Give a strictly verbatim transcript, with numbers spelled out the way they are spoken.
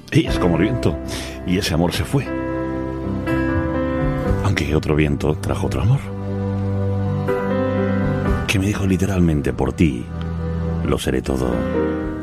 Y es como el viento, y ese amor se fue. Aunque otro viento trajo otro amor, que me dijo literalmente: por ti lo seré todo.